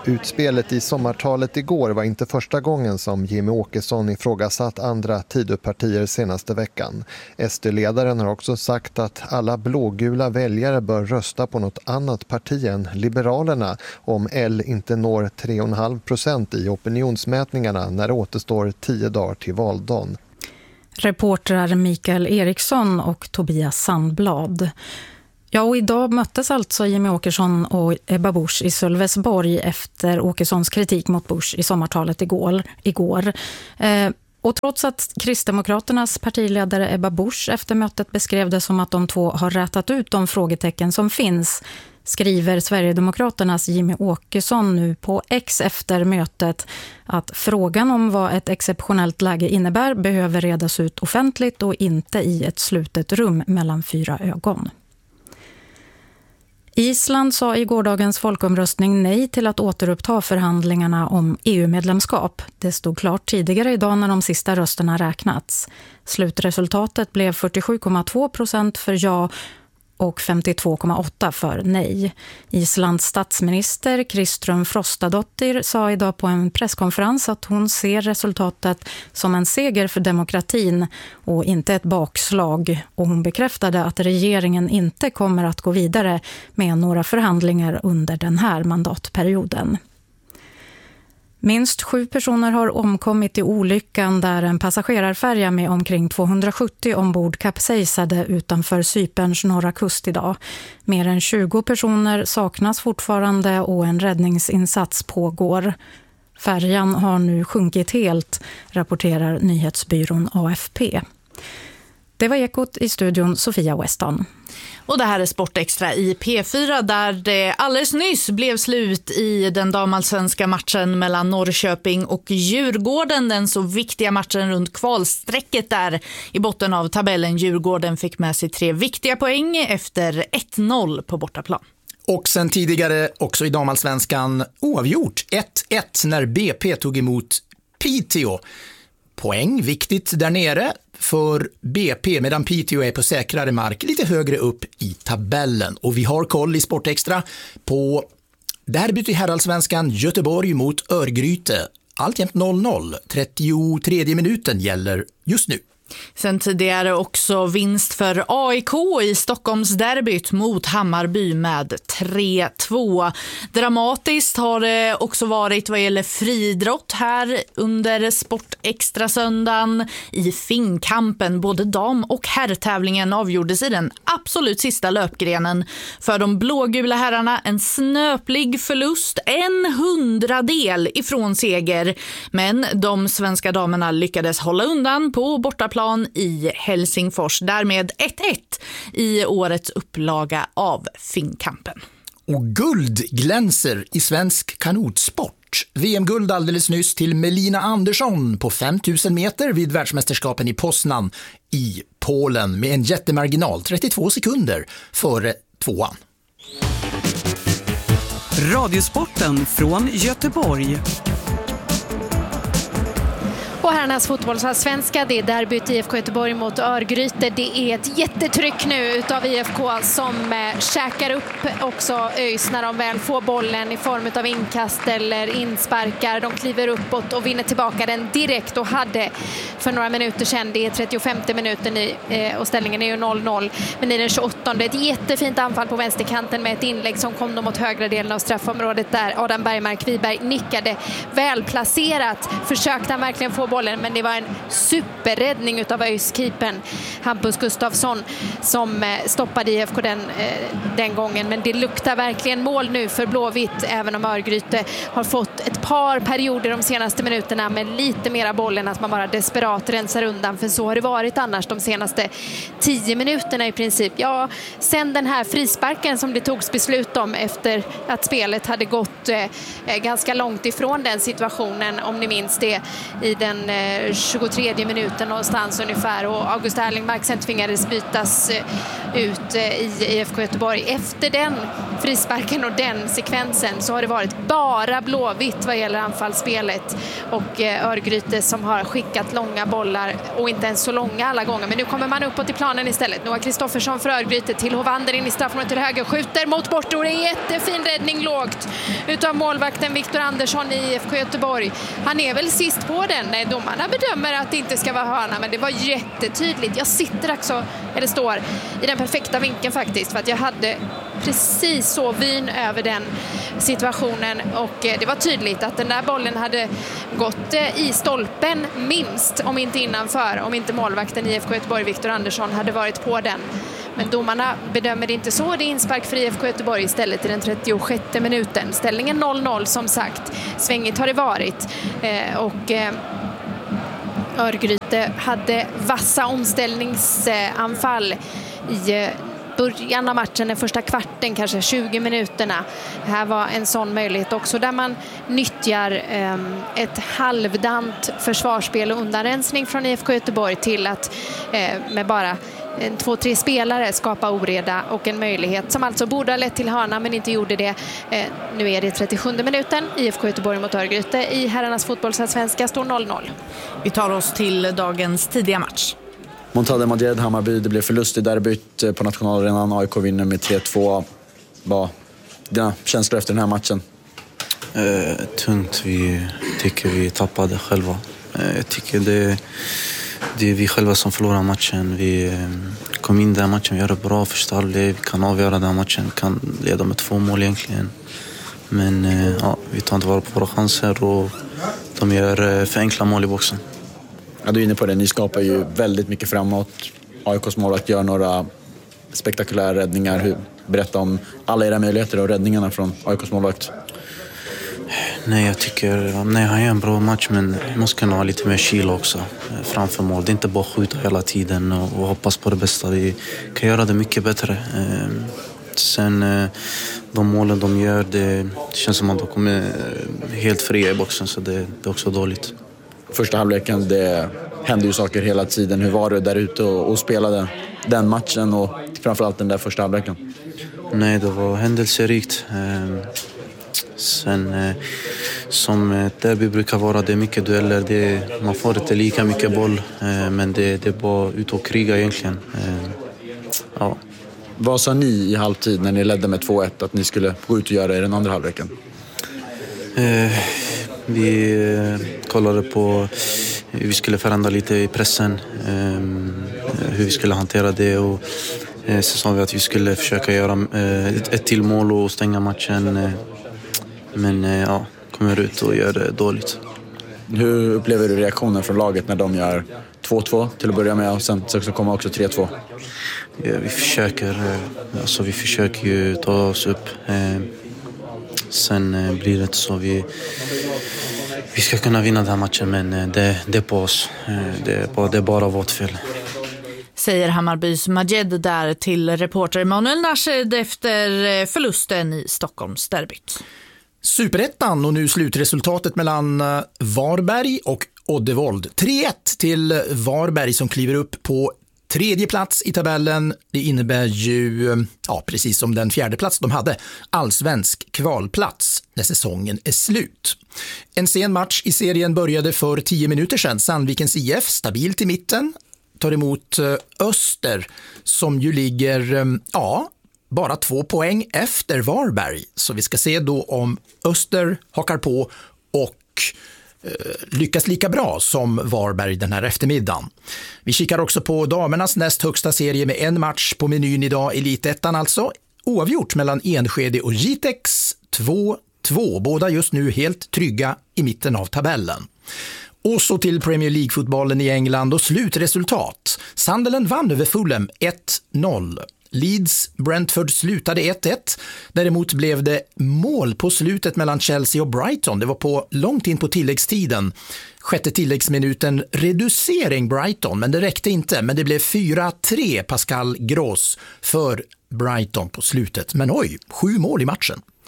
Utspelet i sommartalet igår var inte första gången som Jimmie Åkesson ifrågasatt andra Tidöpartier senaste veckan. S D-ledaren har också sagt att alla blågula väljare bör rösta på något annat parti än Liberalerna om L inte når tre komma fem procent i opinionsmätningarna när det återstår tio dagar till valdagen. Reportrar Mikael Eriksson och Tobias Sandblad. Ja, och idag möttes alltså Jimmie Åkesson och Ebba Busch i Sölvesborg efter Åkessons kritik mot Busch i sommartalet igår. igår. Eh, och trots att Kristdemokraternas partiledare Ebba Busch efter mötet beskrev det som att de två har rätat ut de frågetecken som finns, skriver Sverigedemokraternas Jimmie Åkesson nu på X efter mötet att frågan om vad ett exceptionellt läge innebär behöver redas ut offentligt och inte i ett slutet rum mellan fyra ögon. Island sa i gårdagens folkomröstning nej till att återuppta förhandlingarna om E U-medlemskap. Det stod klart tidigare idag när de sista rösterna räknats. Slutresultatet blev fyrtiosju komma två procent för ja och femtiotvå komma åtta för nej. Islands statsminister Kristrún Frostadóttir sa idag på en presskonferens att hon ser resultatet som en seger för demokratin och inte ett bakslag, och hon bekräftade att regeringen inte kommer att gå vidare med några förhandlingar under den här mandatperioden. Minst sju personer har omkommit i olyckan där en passagerarfärja med omkring tvåhundrasjuttio ombord kapsejsade utanför Cyperns norra kust idag. Mer än tjugo personer saknas fortfarande och en räddningsinsats pågår. Färjan har nu sjunkit helt, rapporterar nyhetsbyrån A F P. Det var Ekot, i studion Sofia Weston. Och det här är Sportextra i P fyra där det alldeles nyss blev slut i den damallsvenska matchen mellan Norrköping och Djurgården. Den så viktiga matchen runt kvalsträcket där i botten av tabellen. Djurgården fick med sig tre viktiga poäng efter ett noll på bortaplan. Och sen tidigare också i damallsvenskan oavgjort ett ett när B P tog emot Piteå. Poäng viktigt där nere för B P medan Piteå är på säkrare mark lite högre upp i tabellen. Och vi har koll i Sportextra på derbyt i herrallsvenskan Göteborg mot Örgryte. Alltjämt noll noll, trettiotredje minuten gäller just nu. Sen tidigare också vinst för A I K i Stockholms derbyt mot Hammarby med tre två. Dramatiskt har det också varit vad gäller friidrott här under Sportextra söndagen i Finnkampen. Både dam- och herrtävlingen avgjordes i den absolut sista löpgrenen. För de blågula herrarna en snöplig förlust, en hundradel ifrån seger. Men de svenska damerna lyckades hålla undan på bortaplan i Helsingfors. Därmed ett ett i årets upplaga av Finnkampen. Och guld glänser i svensk kanotsport. V M-guld alldeles nyss till Melina Andersson på fem tusen meter vid världsmästerskapen i Poznan i Polen med en jättemarginal, trettiotvå sekunder före tvåan. Radiosporten från Göteborg. Och herrarnas fotbollsallsvenska, det är derbyt I F K Göteborg mot Örgryte. Det är ett jättetryck nu utav I F K som eh, käkar upp också ÖIS när de väl får bollen i form av inkast eller insparkar. De kliver uppåt och vinner tillbaka den direkt och hade för några minuter sedan, det är trettiofemte minuten i, eh, och ställningen är ju noll noll. Men i den tjugoåttonde, ett jättefint anfall på vänsterkanten med ett inlägg som kom mot högra delen av straffområdet där Adam Bergmark Wiberg nickade välplacerat. Försökte han verkligen få bollen, men det var en superräddning utav ÖIS-keepern Hampus Gustafsson som stoppade I F K den, den gången. Men det luktar verkligen mål nu för Blåvitt, även om Örgryte har fått ett par perioder de senaste minuterna med lite mera bollen, att man bara desperat rensar undan, för så har det varit annars de senaste tio minuterna i princip. Ja, sen den här frisparken som det togs beslut om efter att spelet hade gått eh, ganska långt ifrån den situationen, om ni minns det, i den tjugotredje minuten någonstans ungefär, och August Erlingmark sen tvingades bytas ut i I F K Göteborg. Efter den frisparken och den sekvensen så har det varit bara Blåvitt vad gäller anfallsspelet och Örgryte som har skickat långa bollar och inte ens så långa alla gånger. Men nu kommer man uppåt i planen istället. Noah Kristoffersson för Örgryte till Hovander in i straffområdet till höger, skjuter mot bortor. En jättefin räddning lågt utav målvakten Viktor Andersson i I F K Göteborg. Han är väl sist på den. Nej, domarna bedömer att det inte ska vara hörna, men det var jättetydligt. Jag sitter också, eller står i den perfekta vinkeln faktiskt, för att jag hade precis så vyn över den situationen och det var tydligt att den där bollen hade gått i stolpen minst, om inte innanför, om inte målvakten i I F K Göteborg Viktor Andersson hade varit på den. Men domarna bedömer det inte så. Det är inspark för I F K Göteborg istället i den trettiosjätte minuten. Ställningen noll noll som sagt. Svängigt har det varit eh, och eh, Örgryte hade vassa omställningsanfall i början av matchen, den första kvarten, kanske tjugo minuterna. Det här var en sån möjlighet också där man nyttjar eh, ett halvdant försvarsspel och undanrensning från I F K Göteborg till att eh, med bara en, två, tre spelare skapa oreda och en möjlighet som alltså borde ha lett till hörna men inte gjorde det. Eh, nu är det trettiosjunde minuten. I F K Göteborg mot Örgryte i herrarnas fotbollsallsvenska står noll noll. Vi tar oss till dagens tidiga match. Montade Madrid, Hammarby, det blev förlust i derbyt på nationalarenan. A I K vinner med tre två. Vad dina känslor efter den här matchen? Eh, tungt. Vi tycker vi tappade själva. Eh, jag tycker det, det är vi själva som förlorar matchen. Vi eh, kom in den matchen, vi gör det bra första halvlek. Vi kan avgöra den matchen, vi kan leda med två mål egentligen. Men eh, ja, vi tar inte vara på våra chanser och de gör eh, för enkla mål i boxen. Ja, du är inne på det. Ni skapar ju väldigt mycket framåt. A I K:s målvakt gör några spektakulära räddningar. Hur, berätta om alla era möjligheter och räddningarna från A I K:s målvakt. Nej, jag tycker nej, han gör en bra match, men man måste kunna ha lite mer kyla också framför mål. Det är inte bara skjuta hela tiden och, och hoppas på det bästa. Vi kan göra det mycket bättre. Sen de målen de gör, det känns som att de kommer helt fria i boxen, så det, det är också dåligt. Första halvleken, det hände ju saker hela tiden. Hur var det där ute och, och spelade den matchen och framförallt den där första halvleken? Nej, det var händelserikt. Sen som derby brukar vara, det är mycket dueller. Det, man får inte lika mycket boll, men det, det är bara ut och kriga egentligen. Ja. Vad sa ni i halvtid när ni ledde med två ett att ni skulle gå ut och göra i den andra halvleken? Vi kollade på hur vi skulle förändra lite i pressen, hur vi skulle hantera det, och så sa vi att vi skulle försöka göra ett till mål och stänga matchen. Men ja, kommer ut och gör det dåligt. Hur upplever du reaktionen från laget när de gör två två till att börja med och sen så kommer också tre två? Ja, vi försöker, alltså vi försöker ju ta oss upp. Sen blir det så vi vi ska kunna vinna den här matchen, men det, det är på oss. Det är bara, det är bara vårt fel. Säger Hammarbys Majed där till reporter Manuel Nashed efter förlusten i Stockholms derbyt. Superettan och nu slutresultatet mellan Varberg och Oddevold. tre ett till Varberg som kliver upp på tredje plats i tabellen. Det innebär ju, ja, precis som den fjärde plats de hade, allsvensk kvalplats när säsongen är slut. En sen match i serien började för tio minuter sedan. Sandvikens I F stabilt i mitten tar emot Öster som ju ligger, ja, bara två poäng efter Varberg. Så vi ska se då om Öster hakar på och lyckas lika bra som Varberg den här eftermiddagen. Vi kikar också på damernas näst högsta serie med en match på menyn idag, Elitettan alltså. Oavgjort mellan Enskede och Jitex, två två. Båda just nu helt trygga i mitten av tabellen. Och så till Premier League-fotbollen i England och slutresultat. Sunderland vann över Fulham ett noll. Leeds Brentford slutade ett ett. Däremot blev det mål på slutet mellan Chelsea och Brighton. Det var på långt in på tilläggstiden. Sjätte tilläggsminuten reducering Brighton, men det räckte inte. Men det blev fyra tre Pascal Gross för Brighton på slutet. Men oj, sju mål i matchen.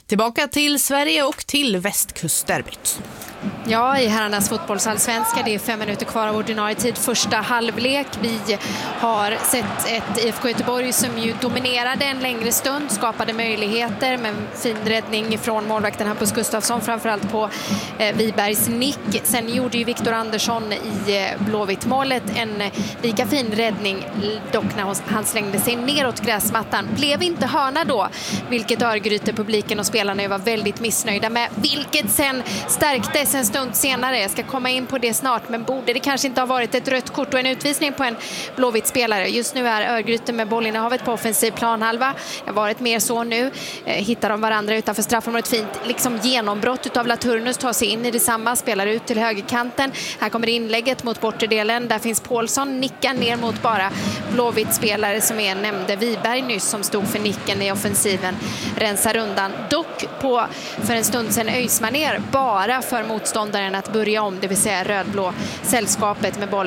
Tillbaka till Sverige och till västkustderbyt. Ja, i herrarnas fotbollsallsvenska. Det är fem minuter kvar av ordinarie tid. Första halvlek. Vi har sett ett I F K Göteborg som ju dominerade en längre stund. Skapade möjligheter med en fin räddning från målvakten Hampus Gustafsson. Framförallt på eh, Wibergs nick. Sen gjorde ju Viktor Andersson i eh, Blåvitt-målet en eh, lika fin räddning. Dock när han slängde sig neråt gräsmattan. Blev inte hörna då. Vilket Örgryte, publiken och spelarna var väldigt missnöjda med. Vilket sen stärktes en stund senare. Jag ska komma in på det snart, men borde det kanske inte ha varit ett rött kort och en utvisning på en Blåvitt spelare. Just nu är Örgryte med bollinnehavet på offensiv planhalva. Det har varit mer så nu. Eh, hittar de varandra utanför straffområdet. Fint liksom genombrott utav Laturnus, tar sig in i detsamma, spelar ut till högerkanten. Här kommer inlägget mot borterdelen. Där finns Paulsson, nickar ner mot bara Blåvitt spelare som är nämnde Wiberg nyss, som stod för nicken i offensiven. Rensar undan. Dock på för en stund sedan Öismaner bara för motståndaren att börja om, det vill säga rödblå sällskapet med boll.